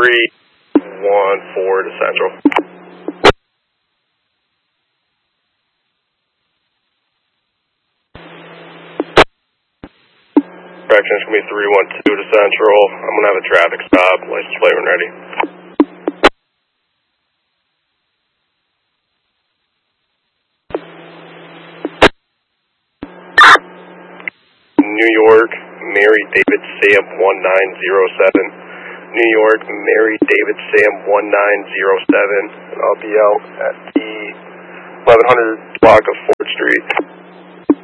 314 to Central. Correction's going to be 312 to Central. I'm going to have a traffic stop. License plate when ready. New York, Mary David Sam 1907. New York, Mary David Sam 1907. And I'll be out at the 1100 block of 4th Street.